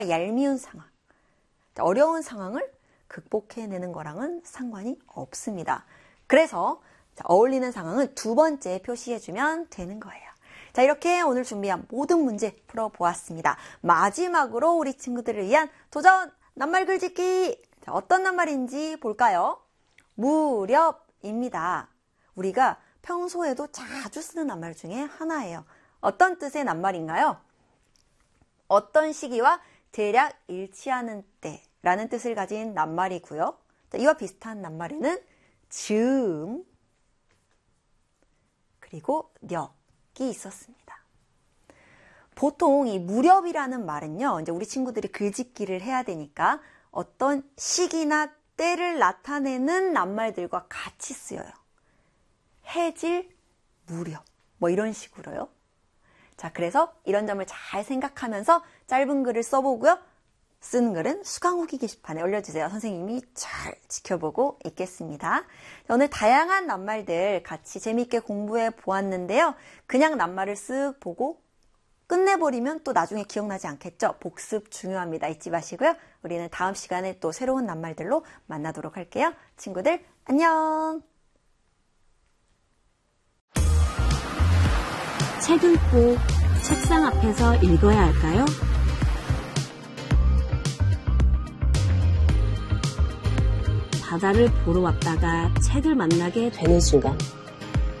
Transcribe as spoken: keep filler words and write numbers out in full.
얄미운 상황, 어려운 상황을 극복해내는 거랑은 상관이 없습니다. 그래서 어울리는 상황은 두 번째 표시해주면 되는 거예요. 자, 이렇게 오늘 준비한 모든 문제 풀어보았습니다. 마지막으로 우리 친구들을 위한 도전 낱말 글짓기! 자, 어떤 낱말인지 볼까요? 무렵입니다. 우리가 평소에도 자주 쓰는 낱말 중에 하나예요. 어떤 뜻의 낱말인가요? 어떤 시기와 대략 일치하는 때라는 뜻을 가진 낱말이고요. 자, 이와 비슷한 낱말에는 즈음 그리고 력이 있었습니다. 보통 이 무렵이라는 말은요, 이제 우리 친구들이 글짓기를 해야 되니까 어떤 시기나 때를 나타내는 낱말들과 같이 쓰여요. 해질, 무렵, 뭐 이런 식으로요. 자, 그래서 이런 점을 잘 생각하면서 짧은 글을 써보고요. 쓰는 글은 수강후기 게시판에 올려주세요. 선생님이 잘 지켜보고 있겠습니다. 오늘 다양한 낱말들 같이 재미있게 공부해 보았는데요. 그냥 낱말을 쓱 보고 끝내버리면 또 나중에 기억나지 않겠죠? 복습 중요합니다. 잊지 마시고요. 우리는 다음 시간에 또 새로운 낱말들로 만나도록 할게요. 친구들 안녕! 책을 꼭 책상 앞에서 읽어야 할까요? 바다를 보러 왔다가 책을 만나게 되는 순간